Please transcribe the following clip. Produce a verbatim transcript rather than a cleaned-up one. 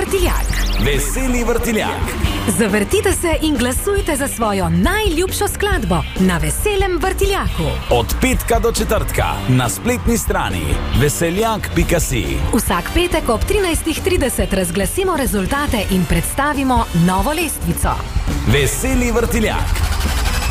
Vrtiljak. Veseli vrtiljak. Zavrtite se in glasujte za svojo najljubšo skladbo na Veselem vrtiljaku. Od petka do četrtka na spletni strani veseljak pika si. Vsak petek ob trinajstih trideset razglasimo rezultate in predstavimo novo lestvico. Veseli vrtiljak.